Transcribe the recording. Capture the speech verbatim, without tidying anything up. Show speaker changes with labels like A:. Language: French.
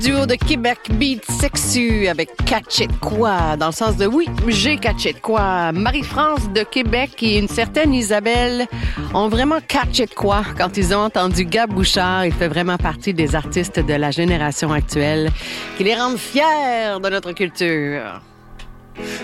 A: Duo de Québec Beat Sexu avec Catché de quoi, dans le sens de oui, j'ai catché de quoi. Marie-France de Québec et une certaine Isabelle ont vraiment catché de quoi quand ils ont entendu Gab Bouchard. Il fait vraiment partie des artistes de la génération actuelle qui les rendent fiers de notre culture.